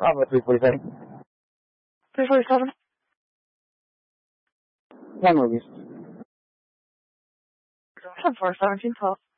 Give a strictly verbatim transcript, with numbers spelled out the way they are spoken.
Bravo three forty-seven. three forty-seven. One movies. ten four, seventeen twelve.